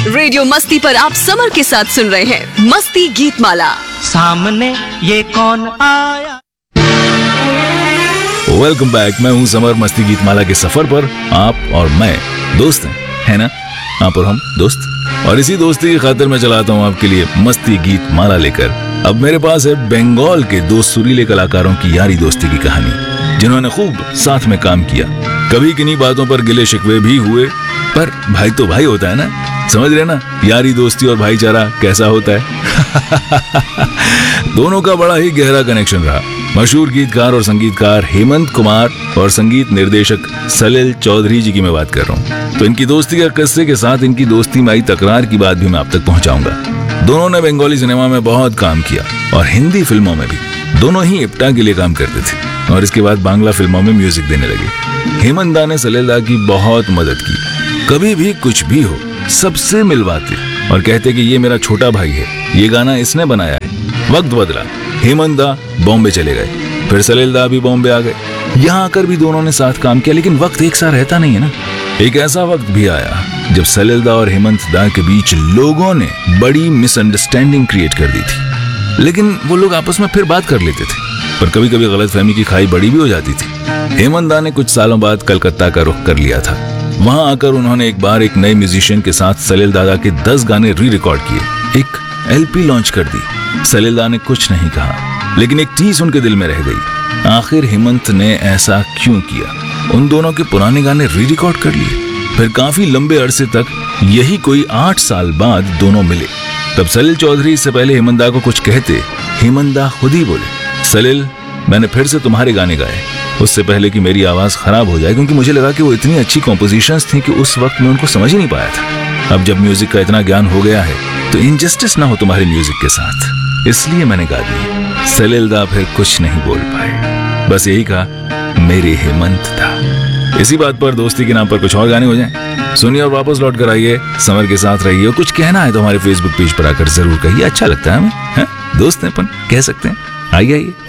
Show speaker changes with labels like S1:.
S1: Radio मस्ती पर आप समर के साथ सुन रहे हैं मस्ती गीत माला।
S2: सामने ये कौन आया।
S3: Welcome back. मैं हूँ समर। मस्ती गीत माला के सफर पर आप और मैं दोस्त हैं, है ना? आप और हम दोस्त, और इसी दोस्ती की खातिर मैं चलाता हूँ आपके लिए मस्ती गीत माला लेकर। अब मेरे पास है बंगाल के दो सुरीले कलाकारों की यारी दोस्ती की कहानी, जिन्होंने खूब साथ में काम किया। कभी किन्हीं बातों पर गिले शिकवे भी हुए, पर भाई तो भाई होता है ना, समझ रहे ना? यारी दोस्ती और भाईचारा कैसा होता है। दोनों का बड़ा ही गहरा कनेक्शन रहा। मशहूर गीतकार और संगीतकार हेमंत कुमार और संगीत निर्देशक सलिल चौधरी जी की मैं बात कर रहा हूँ। तो इनकी दोस्ती के किस्से के साथ इनकी दोस्ती में आई तकरार की बात भी मैं आप तक पहुंचाऊंगा। दोनों ने बंगाली सिनेमा में बहुत काम किया और हिंदी फिल्मों में भी। दोनों ही इप्टा के लिए काम करते थे और इसके बाद बांग्ला फिल्मों में म्यूजिक देने लगे। हेमंत दा ने सलिल दा की बहुत मदद की। कभी भी कुछ भी हो सबसे मिलवाते और कहते कि ये मेरा छोटा भाई है, ये गाना इसने बनाया है। वक्त बदला, हेमंत दा बॉम्बे चले गए, फिर सलिल दा भी बॉम्बे आ गए। यहाँ आकर भी दोनों ने साथ काम किया, लेकिन वक्त एक सा रहता नहीं है ना। एक ऐसा वक्त भी आया जब सलिल दा और हेमंत दा के बीच लोगों ने बड़ी मिसअंडरस्टैंडिंग क्रिएट कर दी थी। लेकिन वो लोग आपस में फिर बात कर लेते थे, पर कभी कभी गलतफहमी की खाई बड़ी भी हो जाती थी। हेमंत दा ने कुछ सालों बाद कलकत्ता का रुख कर लिया था। वहां आकर उन्होंने एक बार एक नए म्यूजिशियन के साथ सलिल दादा के 10 गाने री रिकॉर्ड किए, एक LP लॉन्च कर दी। सलिल दा ने कुछ नहीं कहा, लेकिन एक टीस उनके दिल में रह गई। आखिर हेमंत ने ऐसा क्यों किया? उन दोनों के पुराने गाने री रिकॉर्ड कर लिए। फिर काफी लंबे अरसे तक, यही कोई 8 साल बाद दोनों मिले। तब सलिल चौधरी इससे पहले हेमंत दा को कुछ कहते, हेमंत दा खुद ही बोले, सलिल मैंने फिर से तुम्हारे गाने गाए, उससे पहले कि मेरी आवाज खराब हो जाए, क्योंकि मुझे लगा कि वो इतनी अच्छी कॉम्पोजिशंस थी कि उस वक्त मैं उनको समझ ही नहीं पाया था। अब जब म्यूजिक का इतना ज्ञान हो गया है तो इनजस्टिस ना हो तुम्हारे म्यूजिक के साथ, इसलिए मैंने गा दी। सलिल दा फिर कुछ नहीं बोल पाए, बस यही कहा, मेरे हेमंत दा। इसी बात पर दोस्ती के नाम पर कुछ और गाने हो जाएं, सुनिए और वापस लौट कर आइए। समर के साथ रहिए और कुछ कहना है तो हमारे फेसबुक पेज पर आकर जरूर कहिए, अच्छा लगता है हमें, दोस्त हैं अपन, कह सकते हैं। आइए आइए।